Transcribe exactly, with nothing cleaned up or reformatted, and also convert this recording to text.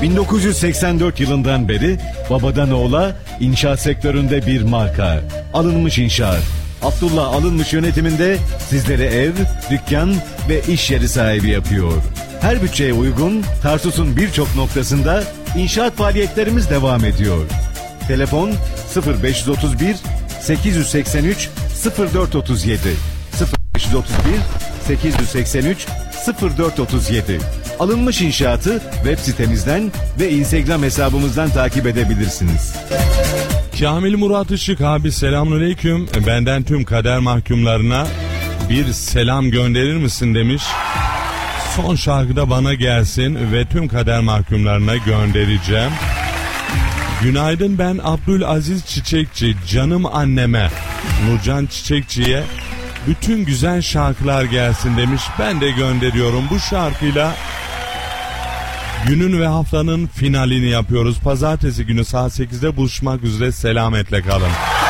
bin dokuz yüz seksen dört yılından beri babadan oğula inşaat sektöründe bir marka. Alınmış İnşaat. Abdullah Alınmış yönetiminde sizlere ev, dükkan ve iş yeri sahibi yapıyor. Her bütçeye uygun Tarsus'un birçok noktasında inşaat faaliyetlerimiz devam ediyor. Telefon sıfır beş otuz bir sekiz seksen üç sıfır dört otuz yedi sıfır beş otuz bir sekiz seksen üç sıfır dört otuz yedi. Alınmış İnşaat'ı web sitemizden ve Instagram hesabımızdan takip edebilirsiniz. Kamil Murat Işık abi selamünaleyküm. Benden tüm kader mahkumlarına bir selam gönderir misin demiş. Son şarkıda bana gelsin ve tüm kader mahkumlarına göndereceğim. Günaydın, ben Abdülaziz Çiçekçi, canım anneme Nurcan Çiçekçi'ye bütün güzel şarkılar gelsin demiş. Ben de gönderiyorum. Bu şarkıyla günün ve haftanın finalini yapıyoruz. Pazartesi günü saat sekizde buluşmak üzere, selametle kalın.